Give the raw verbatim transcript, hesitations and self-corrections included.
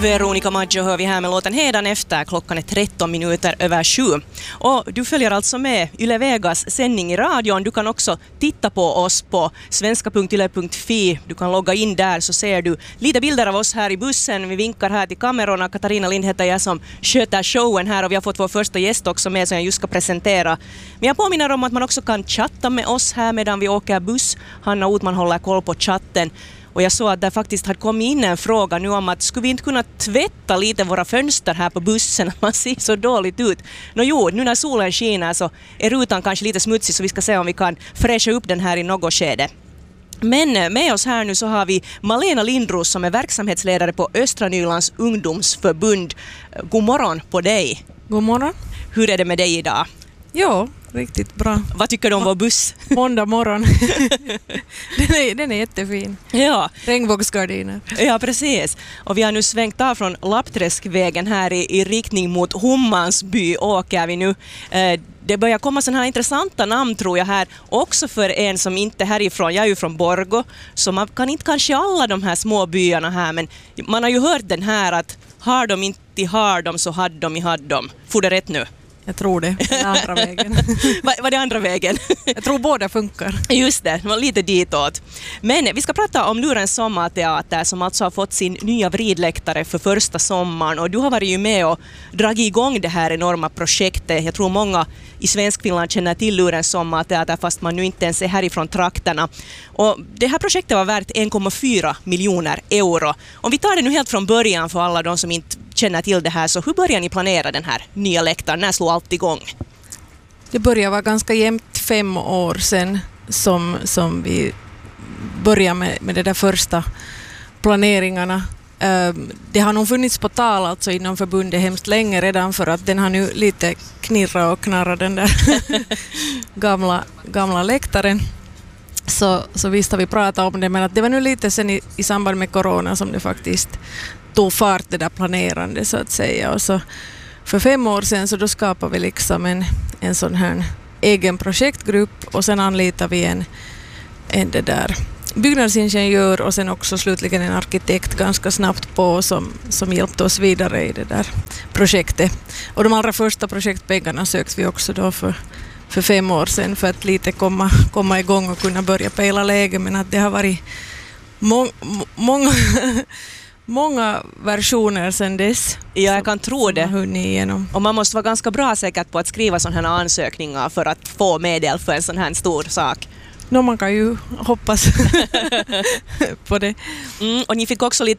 Veronica Maggio hör vi här med låten Hedan efter. Klockan är tretton minuter över sju. Och du följer alltså med Yle Vegas sändning i radion. Du kan också titta på oss på svenska punkt yle punkt fi. Du kan logga in där så ser du lite bilder av oss här i bussen. Vi vinkar här till kamerorna. Katarina Lind heter jag som sköter showen här och vi har fått vår första gäst också med som jag just ska presentera. Men jag påminner om att man också kan chatta med oss här medan vi åker buss. Hanna Otman håller koll på chatten. Och jag såg att det faktiskt hade kommit in en fråga nu om att skulle vi inte kunna tvätta lite våra fönster här på bussen? Man ser så dåligt ut. Nå jo, nu när solen skiner så är rutan kanske lite smutsig så vi ska se om vi kan fräscha upp den här i något skede. Men med oss här nu så har vi Malena Lindros som är verksamhetsledare på Östra Nylands ungdomsförbund. God morgon på dig. God morgon. Hur är det med dig idag? Ja, riktigt bra. Vad tycker du om vår buss? Måndag morgon. den, är, den är jättefin. Ja. Regnbågsgardiner. Ja, precis. Och vi har nu svängt av från Lappträskvägen här i, i riktning mot Hummansby åker vi nu. Eh, det börjar komma sådana här intressanta namn tror jag här. Också för en som inte är härifrån. Jag är ju från Borgå. Så man kan inte kanske alla de här små byarna här. Men man har ju hört den här att har de inte har dem så hade de i hade dem. Får det rätt nu? Jag tror det. Den andra vägen. Vad var det andra vägen? Jag tror båda funkar. Just det, det var lite ditåt. Men vi ska prata om Lurens sommarteater som alltså har fått sin nya vridläktare för första sommaren. Och du har varit ju med och dragit igång det här enorma projektet. Jag tror många i Svenskfinland känner till Lurens sommarteater fast man nu inte ens är härifrån trakterna. Och det här projektet var värt en komma fyra miljoner euro. Om vi tar det nu helt från början för alla de som inte känner till det här, så hur börjar ni planera den här nya läktaren? När slår allt igång? Det börjar vara ganska jämnt fem år sedan som, som vi började med, med de där första planeringarna. Uh, det har nog funnits på tal alltså inom förbundet hemskt länge redan för att den har nu lite knirrat och knarrat den där gamla, gamla läktaren. Så, så visst har vi pratat om det, men att det var nu lite sen i, i samband med corona som det faktiskt tog fart det där planerande så att säga. Och så för fem år sedan så då skapade vi liksom en, en sån här egen projektgrupp och sen anlitar vi en, en det där byggnadsingenjör och sen också slutligen en arkitekt ganska snabbt på som, som hjälpte oss vidare i det där projektet. Och de allra första projektpengarna söks vi också då för, för fem år sedan för att lite komma, komma igång och kunna börja pejla läge, men att det har varit må, må, många Många versioner sedan dess. Ja, jag kan tro det. Och man måste vara ganska bra säkert på att skriva sådana här ansökningar för att få medel för en sån här stor sak. No, man kan ju hoppas på det. Mm, och ni fick också lite